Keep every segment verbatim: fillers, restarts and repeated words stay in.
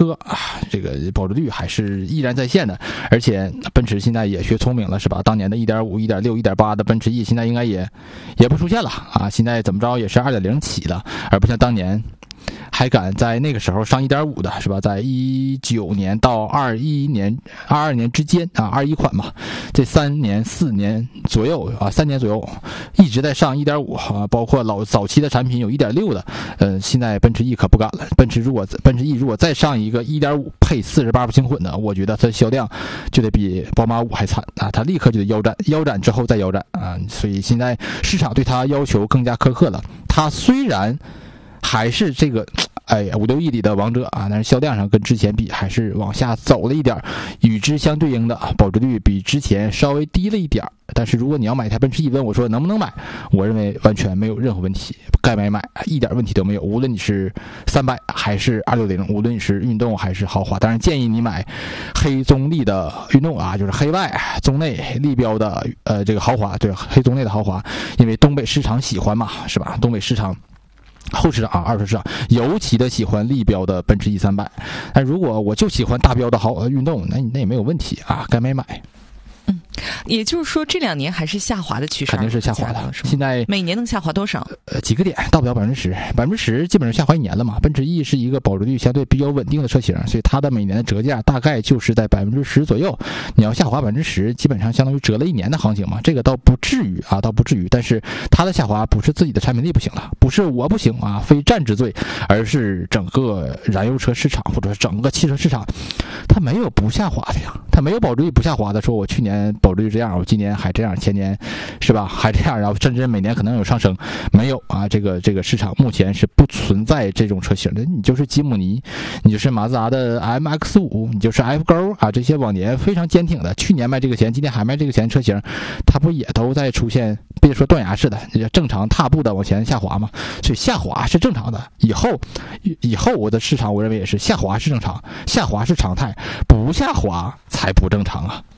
车啊，这个保值率还是依然在线的。而且奔驰现在也学聪明了，是吧？当年的 一点五、一点六、一点八 的奔驰 E 现在应该也也不出现了啊，现在怎么着也是 二点零 起的，而不像当年还敢在那个时候上 一点五 的，是吧？在一九年到二一年、二二年之间啊，二一款嘛，这三年、四年左右啊，三年左右一直在上 一点五 啊，包括老早期的产品有 一点六 的，呃，现在奔驰 E 可不敢了。奔驰如果奔驰 E 如果再上一个 一点五 配四十八伏轻混的，我觉得它的销量就得比宝马五还惨啊，它立刻就得腰斩，腰斩之后再腰斩啊，所以现在市场对它要求更加苛刻了。它虽然还是这个哎五六亿里的王者啊，但是销量上跟之前比还是往下走了一点，与之相对应的保值率比之前稍微低了一点。但是如果你要买一台奔驰 E， 问我说能不能买，我认为完全没有任何问题，该买买，一点问题都没有。无论你是三百还是二六零，无论你是运动还是豪华，当然建议你买黑棕利的运动啊，就是黑外棕内立标的呃这个豪华，对，黑棕内的豪华，因为东北市场喜欢嘛，是吧？东北市场后市场啊，二手市场尤其的喜欢立标的奔驰 E 三百，但如果我就喜欢大标的豪运动，那那也没有问题啊，该买买。 嗯，也就是说这两年还是下滑的趋势， 肯定是下滑的。现在每年能下滑多少？ 呃，几个点，到不了百分之十，百分之十基本上下滑一年了嘛。奔驰 E 是一个保值率相对比较稳定的车型，所以它的每年的折价大概就是在百分之十左右。你要下滑百分之十，基本上相当于折了一年的行情嘛。这个倒不至于啊，倒不至于。但是它的下滑不是自己的产品力不行了，不是我不行啊，非战之罪，而是整个燃油车市场或者整个汽车市场，它没有不下滑的呀，它没有保值率不下滑的。说我去年保值率这样，我今年还这样，前年是吧还这样，然后甚至每年可能有上升，没有啊，这个这个市场目前是不存在这种车型的。你就是吉姆尼，你就是马自达的 M X 五， 你就是 F 勾啊，这些往年非常坚挺的，去年卖这个钱，今年还卖这个钱车型，它不也都在出现别说断崖式的正常踏步的往前下滑吗？所以下滑是正常的，以后以后我的市场我认为也是下滑是正常，下滑是常态，不下滑才不正常啊。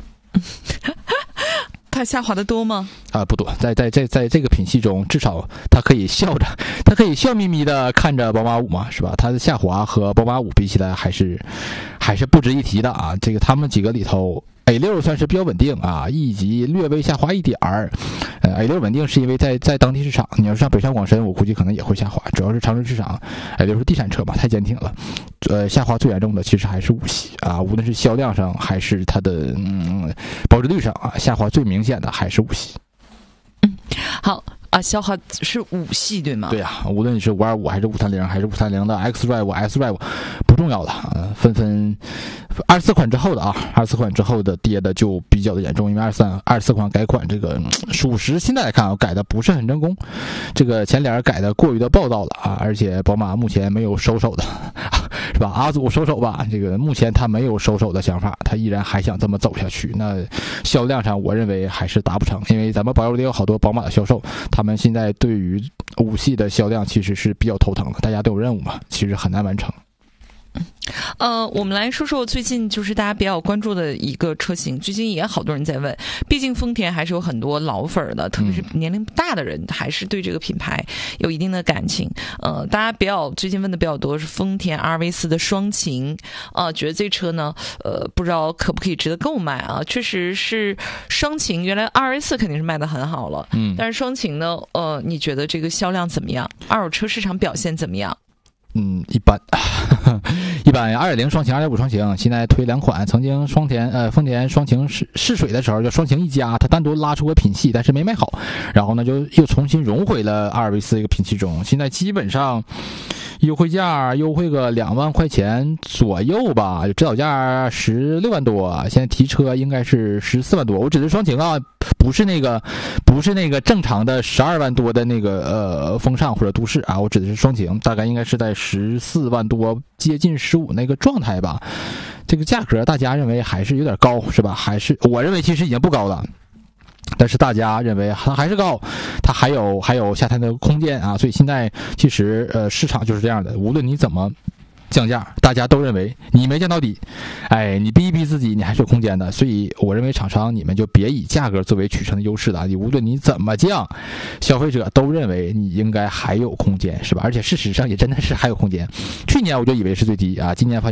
它下滑的多吗？ 啊、呃，不多，在在在在这个品系中，至少它可以笑着，它可以笑眯眯的看着宝马五嘛，是吧？它的下滑和宝马五比起来，还是还是不值一提的啊。这个他们几个里头 ，A 六算是比较稳定啊 ，E 级略微下滑一点儿。呃 ，A 六稳定是因为在在当地市场，你要是上北上广深，我估计可能也会下滑，主要是长春市场 ，A 六是地产车嘛，太坚挺了。呃，下滑最严重的其实还是五系啊，无论是销量上还是它的嗯保值率上啊，下滑最明显的还是五系。 嗯，好啊，下滑是五系对吗？ 对呀、啊，无论你是五二五还是五三零还是五三零的 X Drive、S Drive， 不重要了啊，纷纷二十四款之后的啊，二十四款之后的跌的就比较的严重，因为二十三、二十四款改款这个属实现在来看啊，改的不是很成功，这个前脸改的过于的暴躁了啊，而且宝马目前没有收手的。是吧？阿祖收手吧，这个目前他没有收手的想法，他依然还想这么走下去。那销量上，我认为还是达不成，因为咱们保有里有好多宝马的销售，他们现在对于五系的销量其实是比较头疼的，大家都有任务嘛，其实很难完成。 呃，我们来说说最近就是大家比较关注的一个车型，最近也好多人在问，毕竟丰田还是有很多老粉的，特别是年龄大的人，还是对这个品牌有一定的感情。呃，大家比较最近问的比较多是丰田 R V 四 的双擎，呃，觉得这车呢，呃，不知道可不可以值得购买啊？确实是双擎，原来 R V 四 肯定是卖得很好了，嗯，但是双擎呢，呃，你觉得这个销量怎么样？二手车市场表现怎么样？ 嗯，一般，一般。二点零双擎、二点五双擎，现在推两款。曾经双田呃丰田双擎试试水的时候，叫双擎一加，它单独拉出个品系，但是没卖好，然后呢就又重新融回了阿尔维斯一个品系中。现在基本上优惠价优惠个两万块钱左右吧，就指导价十六万多，现在提车应该是十四万多。我指的双擎啊，不是那个不是那个正常的十二万多的那个呃风尚或者都市啊，我指的是双擎，大概应该是在十四万多接近十五那个状态吧。这个价格大家认为还是有点高是吧？还是我认为其实已经不高了，但是大家认为它还是高，它还有还有下探的空间啊，所以现在其实呃市场就是这样的，无论你怎么降价，大家都认为你没降到底，哎，你逼一逼自己，你还是有空间的。所以我认为厂商你们就别以价格作为取胜的优势了，你无论你怎么降，消费者都认为你应该还有空间，是吧？而且事实上也真的是还有空间。去年我就以为是最低啊，今年发现